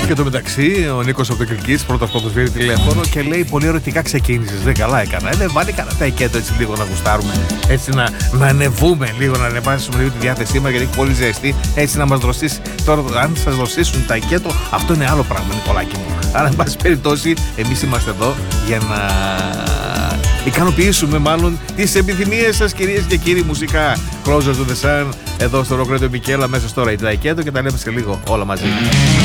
Και το μεταξύ, ο Νίκος από το Κιλκής, πρώτος που τους πήρε τηλέφωνο και λέει: πολύ ερωτικά ξεκίνησες. Δεν καλά έκανα. Δεν βάλει κανένα τα εκέτο έτσι λίγο να γουστάρουμε. Έτσι να ανεβούμε λίγο, να ανεβάσουμε λίγο τη διάθεσή μας γιατί έχει πολύ ζεστή. Έτσι να μας δροσίσει. Τώρα, αν σας δροσίσουν τα εκέτο, αυτό είναι άλλο πράγμα, Νικολάκη μου. Αλλά, εν πάση περιπτώσει, εμείς είμαστε εδώ για να ικανοποιήσουμε μάλλον τις επιθυμίες σας, κυρίες και κύριοι. Μουσικά Closer to the Sun εδώ στο Rock Radio Μικέλα, μέσα στο Ray Traiketo, και τα λέμε σε λίγο όλα μαζί.